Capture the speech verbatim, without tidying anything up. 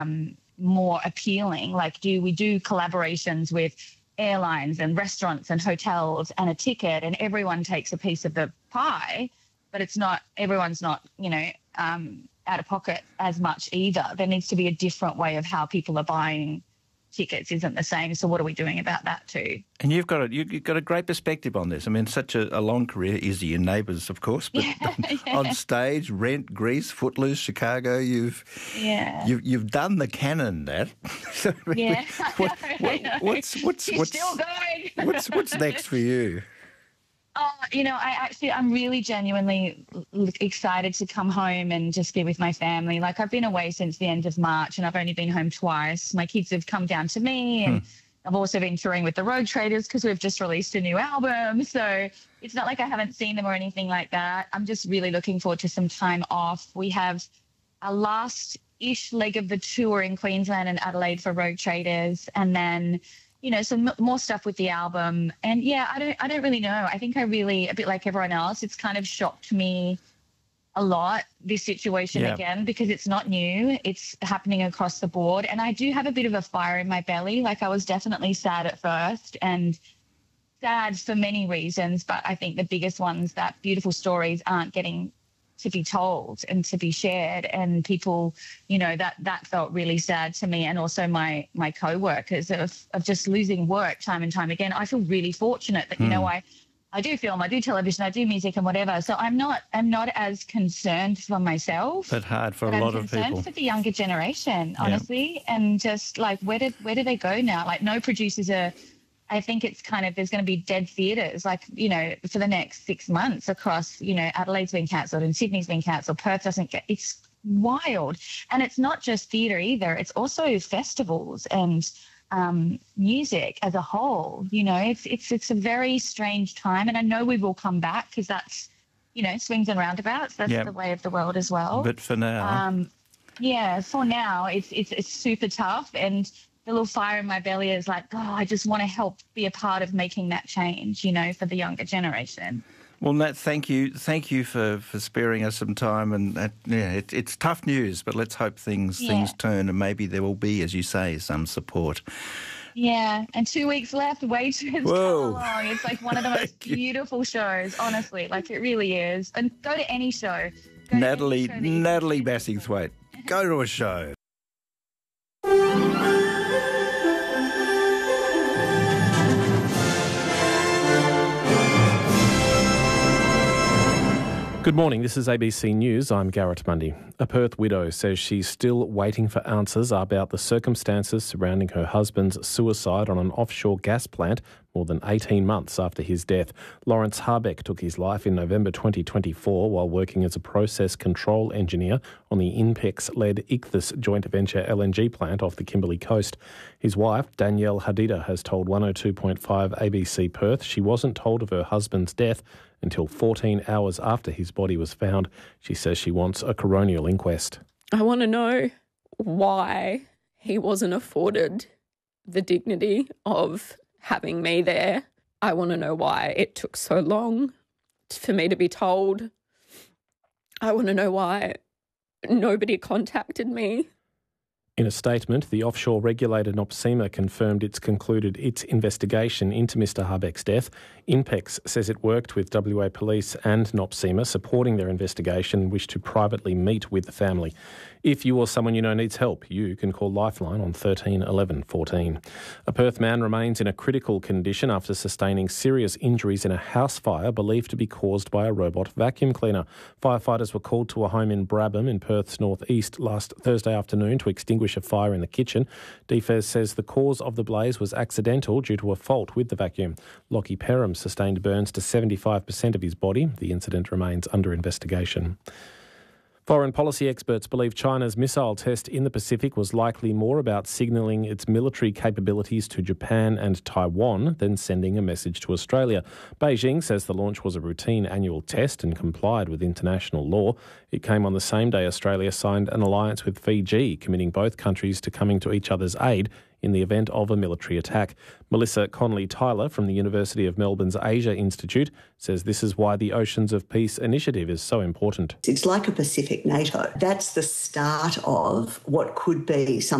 more appealing. Like, do we do collaborations with airlines and restaurants and hotels and a ticket, and everyone takes a piece of the pie, but it's not, everyone's not, you know, um, out of pocket as much either. There needs to be a different way of how people are buying tickets isn't the same. So what are we doing about that too? And you've got a, you've got a great perspective on this. I mean, such a, a long career. Izzy and Neighbours, of course, but yeah, yeah. on stage, Rent, Grease, Footloose, Chicago, you've yeah. you've, you've done the canon, that. So, yeah. what, what, what's what's She's what's still going. what's what's next for you? Oh, you know, I actually, I'm really genuinely excited to come home and just be with my family. Like, I've been away since the end of March and I've only been home twice. My kids have come down to me and hmm. I've also been touring with the Rogue Traders because we've just released a new album. So it's not like I haven't seen them or anything like that. I'm just really looking forward to some time off. We have a last-ish leg of the tour in Queensland and Adelaide for Rogue Traders, and then you know, some more stuff with the album. And yeah, I don't, I don't really know. I think I really, a bit like everyone else, it's kind of shocked me a lot, this situation yeah. again, because it's not new. It's happening across the board. And I do have a bit of a fire in my belly. Like, I was definitely sad at first, and sad for many reasons. But I think the biggest ones, that beautiful stories aren't getting to be told and to be shared, and people, you know, that that felt really sad to me. And also my my co-workers of, of just losing work time and time again. I feel really fortunate that, you mm. know, I I do film, I do television, I do music and whatever. So I'm not I'm not as concerned for myself. But hard for but a lot I'm of people. concerned for the younger generation, honestly. Yeah. And just like, where did where do they go now? Like, no producers are, I think it's kind of, there's going to be dead theatres, like, you know, for the next six months across, you know, Adelaide's been cancelled and Sydney's been cancelled, Perth doesn't get, it's wild. And it's not just theatre either, it's also festivals and um, music as a whole. You know, it's, it's, it's a very strange time, and I know we will come back because that's, you know, swings and roundabouts, that's yep. the way of the world as well. But for now. Um, yeah, for now, it's, it's, it's super tough, and the little fire in my belly is like, oh, I just want to help be a part of making that change, you know, for the younger generation. Well, Nat, thank you. Thank you for, for sparing us some time. And uh, yeah, it, it's tough news, but let's hope things, yeah. things turn, and maybe there will be, as you say, some support. Yeah, and two weeks left. Wait till it's Whoa. along. It's like one of the most beautiful shows, honestly. Like, it really is. And go to any show. Go Natalie, any show Natalie Bassingthwaite, go to a show. Good morning, this is A B C News. I'm Garrett Mundy. A Perth widow says she's still waiting for answers about the circumstances surrounding her husband's suicide on an offshore gas plant more than eighteen months after his death. Lawrence Harbeck took his life in November twenty twenty-four while working as a process control engineer on the INPEX-led Ichthys joint venture L N G plant off the Kimberley coast. His wife, Danielle Hadida, has told one oh two point five A B C Perth she wasn't told of her husband's death until fourteen hours after his body was found. She says she wants a coronial inquest. I want to know why he wasn't afforded the dignity of having me there. I want to know why it took so long for me to be told. I want to know why nobody contacted me. In a statement, the offshore regulator NOPSEMA confirmed it's concluded its investigation into Mr Harbeck's death. INPEX says it worked with W A Police and NOPSEMA supporting their investigation and wished to privately meet with the family. If you or someone you know needs help, you can call Lifeline on thirteen eleven fourteen. A Perth man remains in a critical condition after sustaining serious injuries in a house fire believed to be caused by a robot vacuum cleaner. Firefighters were called to a home in Brabham in Perth's northeast last Thursday afternoon to extinguish a fire in the kitchen. D F E S says the cause of the blaze was accidental due to a fault with the vacuum. Lockie Perham sustained burns to seventy-five percent of his body. The incident remains under investigation. Foreign policy experts believe China's missile test in the Pacific was likely more about signalling its military capabilities to Japan and Taiwan than sending a message to Australia. Beijing says the launch was a routine annual test and complied with international law. It came on the same day Australia signed an alliance with Fiji, committing both countries to coming to each other's aid in the event of a military attack. Melissa Conley-Tyler from the University of Melbourne's Asia Institute says this is why the Oceans of Peace initiative is so important. It's like a Pacific NATO. That's the start of what could be some